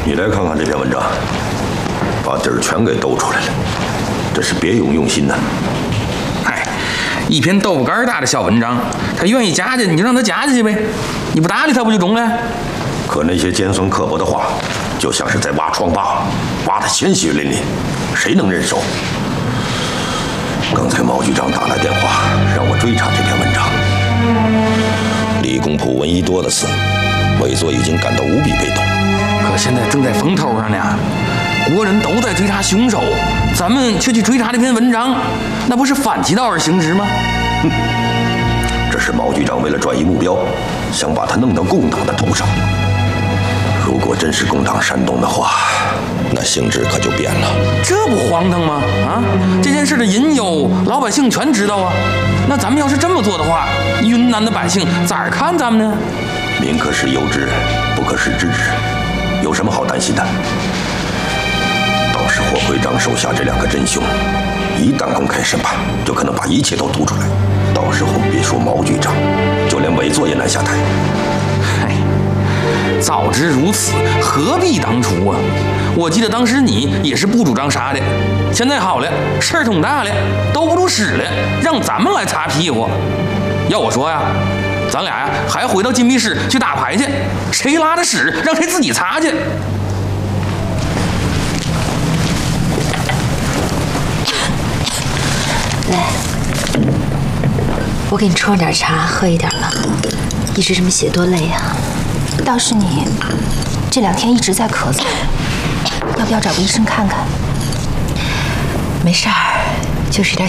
你来看看这篇文章，把底儿全给兜出来了，这是别有用心呐。 嗨，一篇豆腐干大的小文章，他愿意夹去你就让他夹去呗，你不搭理他不就中了？ 可那些尖酸刻薄的话，就像是在挖疮疤，挖得鲜血淋淋，谁能忍受？刚才毛局长打来电话，让我追查这篇文章。李公朴闻一多的事，委座已经感到无比被动。 可现在正在风头上呢，国人都在追查凶手，咱们却去追查这篇文章，那不是反其道而行之吗？ 哼，这是毛局长为了转移目标，想把他弄到共党的头上。如果真是共党煽动的话，那性质可就变了。 这不荒唐吗？啊，这件事的隐忧，老百姓全知道啊。那咱们要是这么做的话，云南的百姓咋儿看咱们呢？ 民可使诱之，不可使制止，有什么好担心的？倒是霍会长手下这2个真凶，一旦公开审判，就可能把一切都吐出来。到时候别说毛局长，就连委座也难下台。 嗨，早知如此，何必当初啊？我记得当时你也是不主张杀的，现在好了，事儿捅大了，兜不住屎了，让咱们来擦屁股。要我说呀，咱俩呀还回到禁闭室去打牌去，谁拉的屎让谁自己擦去。 来，我给你冲点茶，喝一点吧。一直这么写多累啊！ 倒是你，这2天一直在咳嗽，要不要找个医生看看？ 没事儿，就是有点